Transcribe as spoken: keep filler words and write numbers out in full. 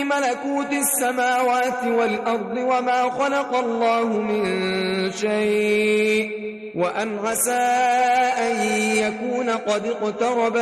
ملكوت السماوات والأرض وما خلق الله من شيء وأن عسى أن يكون قد اقترب